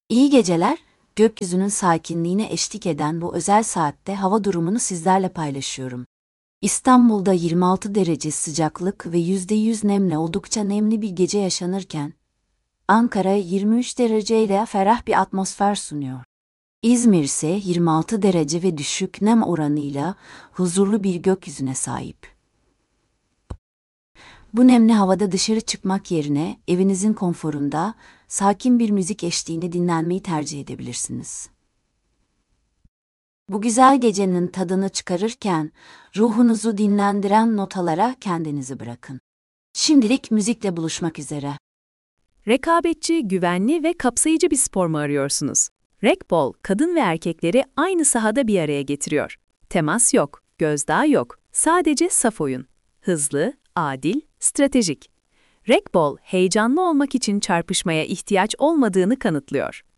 İyi geceler, gökyüzünün sakinliğine eşlik eden bu özel saatte hava durumunu sizlerle paylaşıyorum. İstanbul'da 26 derece sıcaklık ve %100 nemle oldukça nemli bir gece yaşanırken, Ankara 23 dereceyle ferah bir atmosfer sunuyor. İzmir ise 26 derece ve düşük nem oranıyla huzurlu bir gökyüzüne sahip. Bu nemli havada dışarı çıkmak yerine evinizin konforunda, sakin bir müzik eşliğinde dinlenmeyi tercih edebilirsiniz. Bu güzel gecenin tadını çıkarırken ruhunuzu dinlendiren notalara kendinizi bırakın. Şimdilik müzikle buluşmak üzere. Rekabetçi, güvenli ve kapsayıcı bir spor mu arıyorsunuz? Racquetball, kadın ve erkekleri aynı sahada bir araya getiriyor. Temas yok, gözdağı yok, sadece saf oyun. Hızlı, adil, stratejik. Racquetball, heyecanlı olmak için çarpışmaya ihtiyaç olmadığını kanıtlıyor.